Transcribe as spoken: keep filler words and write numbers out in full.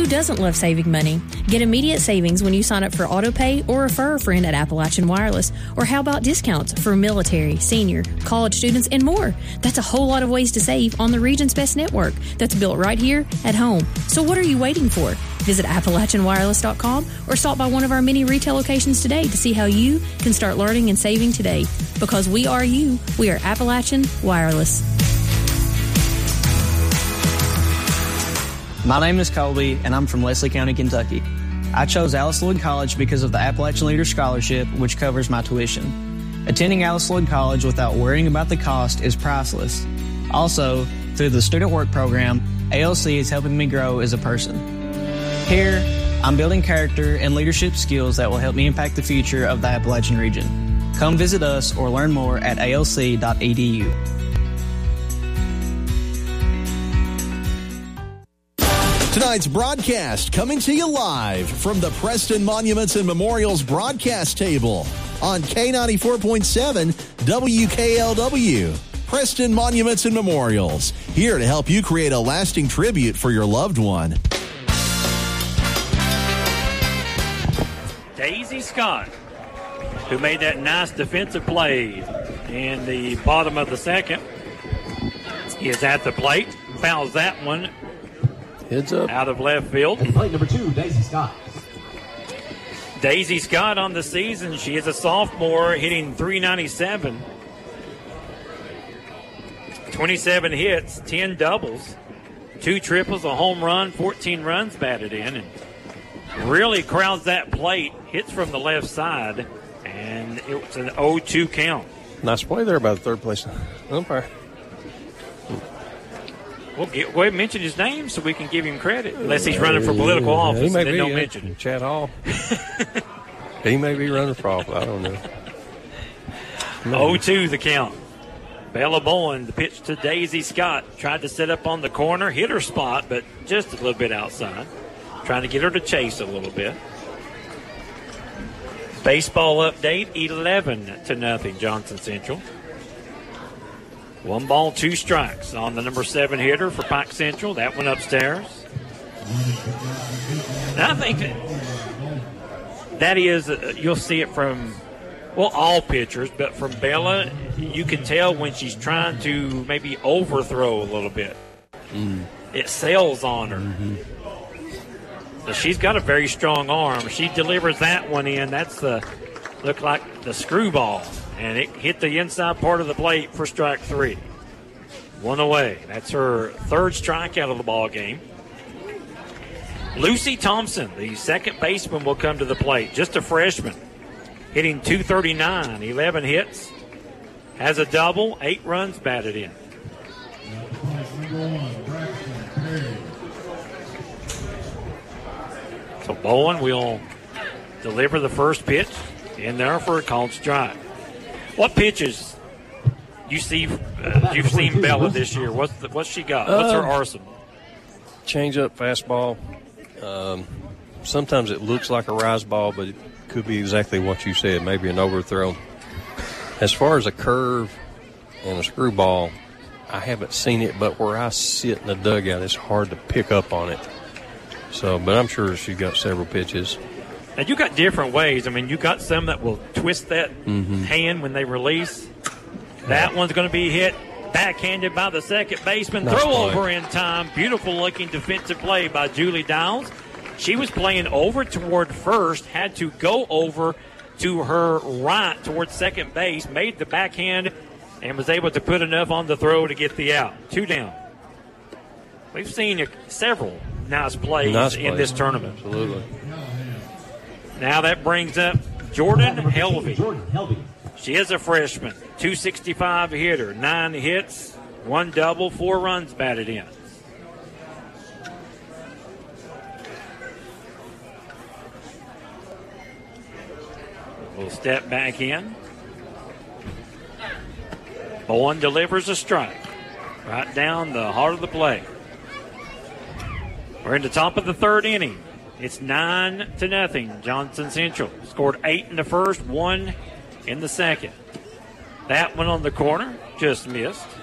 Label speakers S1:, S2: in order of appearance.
S1: Who doesn't love saving money? Get immediate savings when you sign up for AutoPay or refer a friend at Appalachian Wireless. Or how about discounts for military, senior, college students, and more? That's a whole lot of ways to save on the region's best network that's built right here at home. So what are you waiting for? Visit Appalachian Wireless dot com or stop by one of our many retail locations today to see how you can start learning and saving today. Because we are you. We are Appalachian Wireless.
S2: My name is Colby, and I'm from Leslie County, Kentucky. I chose Alice Lloyd College because of the Appalachian Leader Scholarship, which covers my tuition. Attending Alice Lloyd College without worrying about the cost is priceless. Also, through the Student Work Program, A L C is helping me grow as a person. Here, I'm building character and leadership skills that will help me impact the future of the Appalachian region. Come visit us or learn more at A L C dot E D U.
S3: Tonight's broadcast coming to you live from the Preston Monuments and Memorials broadcast table on K ninety-four point seven W K L W. Preston Monuments and Memorials, here to help you create a lasting tribute for your loved one.
S4: Daisy Scott, who made that nice defensive play in the bottom of the second, is at the plate, fouls that one.
S5: Heads up.
S4: Out of left field.
S6: And plate number two, Daisy Scott.
S4: Daisy Scott on the season. She is a sophomore, hitting three ninety-seven. twenty-seven hits, ten doubles, two triples, a home run, fourteen runs batted in. And really crowds that plate, hits from the left side, and it was an oh two count.
S5: Nice play there by the third place umpire.
S4: We'll get, go ahead and mention his name so we can give him credit, unless he's running for political yeah, office.
S5: He may
S4: and
S5: be,
S4: don't
S5: yeah.
S4: mention it.
S5: Chad Hall. He may be running for office. I don't know.
S4: oh two the count. Bella Bowen, the pitch to Daisy Scott. Tried to set up on the corner, hit her spot, but just a little bit outside. Trying to get her to chase a little bit. Baseball update, eleven to nothing, Johnson Central. One ball, two strikes on the number seven hitter for Pike Central. That one upstairs. And I think that, that is, uh, you'll see it from, well, all pitchers, but from Bella, you can tell when she's trying to maybe overthrow a little bit. Mm. It sails on her. Mm-hmm. So she's got a very strong arm. She delivers that one in. That's the, look like the screwball. And it hit the inside part of the plate for strike three. One away. That's her third strikeout of the ball game. Lucy Thompson, the second baseman, will come to the plate. Just a freshman. Hitting two thirty-nine, eleven hits. Has a double, eight runs batted in. So Bowen will deliver the first pitch in there for a called strike. What pitches you see? Uh, you've seen Bella this year. What's the, what's she got? What's her arsenal?
S5: Change up, fastball. Um, sometimes it looks like a rise ball, but it could be exactly what you said, maybe an overthrow. As far as a curve and a screwball, I haven't seen it, but where I sit in the dugout, it's hard to pick up on it. So, but I'm sure she's got several pitches.
S4: And you got different ways. I mean, you got some that will twist that
S5: mm-hmm. hand
S4: when they release. That yeah. one's going to be hit backhanded by the second baseman.
S5: Nice
S4: Throw
S5: play.
S4: over in time. Beautiful-looking defensive play by Julie Downs. She was playing over toward first, had to go over to her right towards second base, made the backhand, and was able to put enough on the throw to get the out. Two down. We've seen a, several nice plays
S5: nice
S4: in
S5: play.
S4: this tournament.
S5: Absolutely.
S4: Now that brings up Jordan Helvey.
S6: Jordan Helvey.
S4: She is a freshman, two sixty-five hitter, nine hits, one double, four runs batted in. We'll step back in. Bowen delivers a strike right down the heart of the plate. We're in the top of the third inning. It's nine to nothing. Johnson Central scored eight in the first, one in the second. That one on the corner just missed.